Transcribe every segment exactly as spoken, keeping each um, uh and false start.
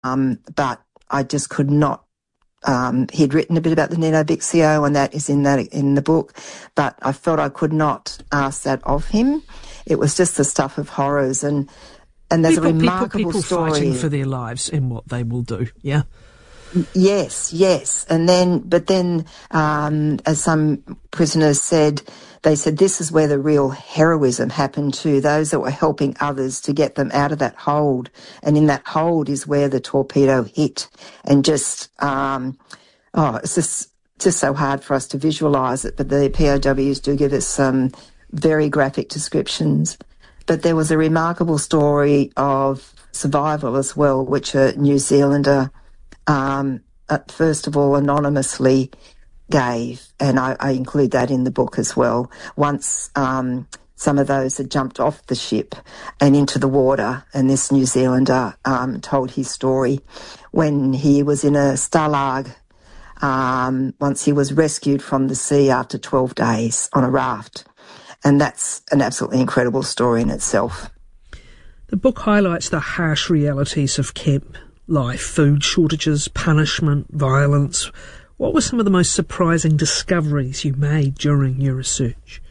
um, but I just could not. Um, he'd written a bit about the Nino Bixio, and that is in that in the book, but I felt I could not ask that of him. It was just the stuff of horrors, and and there's people, a remarkable people, people story. fighting for their lives in what they will do. Yeah. Yes, yes, and then, but then, um, as some prisoners said, they said this is where the real heroism happened to those that were helping others to get them out of that hold, and in that hold is where the torpedo hit, and just, um, oh, it's just just so hard for us to visualise it. But the P O Ws do give us some very graphic descriptions. But there was a remarkable story of survival as well, which a New Zealander. Um, uh, first of all, anonymously gave, and I, I include that in the book as well. Once um, some of those had jumped off the ship and into the water, and this New Zealander um, told his story when he was in a stalag. Um, once he was rescued from the sea after twelve days on a raft, and that's an absolutely incredible story in itself. The book highlights the harsh realities of camp life, food shortages, punishment, violence. What were some of the most surprising discoveries you made during your research?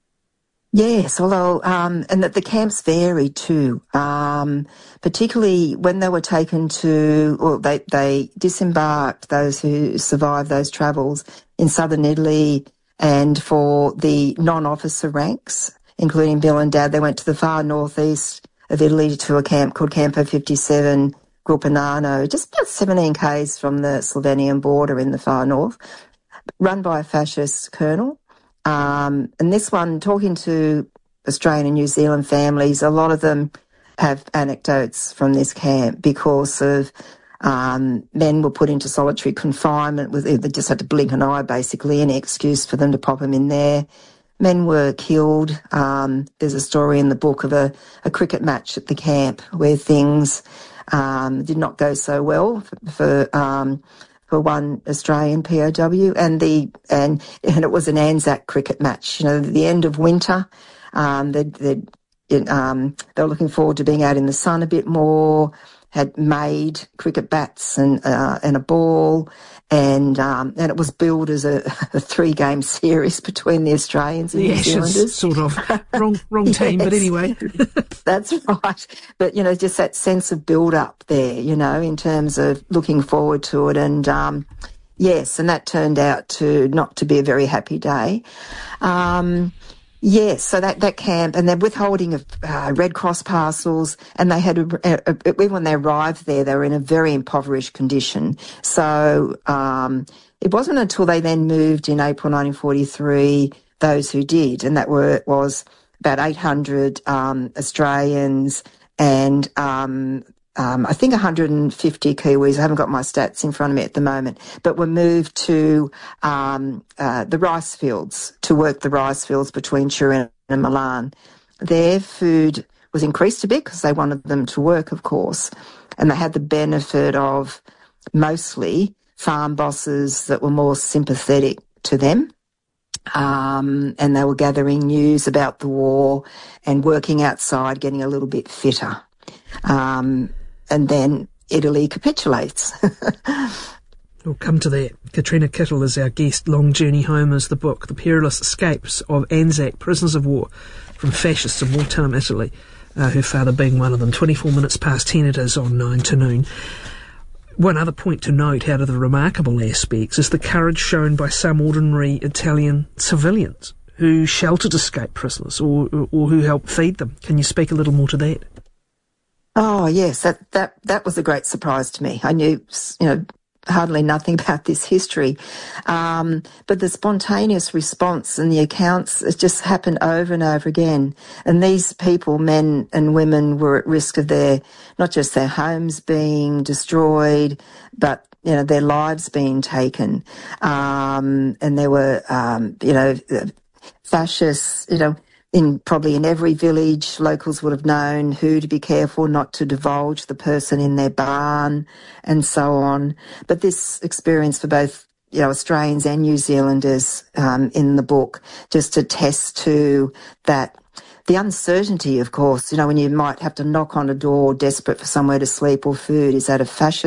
Yes, although, um, and that the camps vary too, um, particularly when they were taken to, well, they, they disembarked those who survived those travels in southern Italy, and for the non-officer ranks, including Bill and Dad, they went to the far northeast of Italy to a camp called Campo fifty-seven, Gulpanano, just about seventeen kays from the Slovenian border in the far north, run by a fascist colonel. Um, and this one, talking to Australian and New Zealand families, a lot of them have anecdotes from this camp because of um, men were put into solitary confinement. With, they just had to blink an eye, basically, any excuse for them to pop them in there. Men were killed. Um, there's a story in the book of a, a cricket match at the camp where things Um, did not go so well for, for um, for one Australian P O W, and the and and it was an Anzac cricket match. You know, the end of winter, um, they they um, they were looking forward to being out in the sun a bit more. Had made cricket bats and uh, and a ball, and um, and it was billed as a, a three game series between the Australians and the New Ashes, Zealanders. Sort of wrong wrong yes. team, but anyway, that's right. But you know, just that sense of build up there, you know, in terms of looking forward to it, and um, yes, and that turned out to not to be a very happy day. Um, Yes, so that, that camp, and they're withholding of uh, Red Cross parcels, and they had, a, a, a, when they arrived there, they were in a very impoverished condition. So um, it wasn't until they then moved in April nineteen forty-three, those who did, and that were was about eight hundred um, Australians and um, um, I think one hundred fifty Kiwis. I haven't got my stats in front of me at the moment, but were moved to um, uh, the rice fields to work the rice fields between Turin and Milan. Their food was increased a bit because they wanted them to work, of course, and they had the benefit of mostly farm bosses that were more sympathetic to them. Um, and they were gathering news about the war and working outside, getting a little bit fitter. Um, and then Italy capitulates. We'll come to that. Katrina Kittle is our guest. Long Journey Home is the book, The Perilous Escapes of Anzac Prisoners of War from Fascists in Wartime Italy, uh, her father being one of them. twenty-four minutes past ten it is on nine to noon. One other point to note out of the remarkable aspects is the courage shown by some ordinary Italian civilians who sheltered escaped prisoners or, or, or who helped feed them. Can you speak a little more to that? Oh, yes, that, that, that was a great surprise to me. I knew, you know, hardly nothing about this history. Um, but the spontaneous response and the accounts, it just happened over and over again. And these people, men and women, were at risk of their, not just their homes being destroyed, but, you know, their lives being taken. Um, and there were, um, you know, fascists, you know, in probably in every village, locals would have known who to be careful not to divulge the person in their barn and so on. But this experience for both, you know, Australians and New Zealanders um, in the book just attests to that. The uncertainty, of course, you know, when you might have to knock on a door desperate for somewhere to sleep or food, is that a fascist